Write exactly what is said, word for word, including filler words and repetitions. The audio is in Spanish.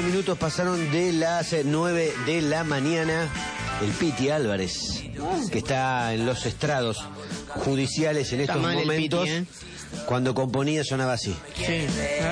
minutos pasaron de las nueve de la mañana. El Piti Álvarez, que está en los estrados judiciales en estos momentos, Piti, ¿eh? cuando componía sonaba así. Sí.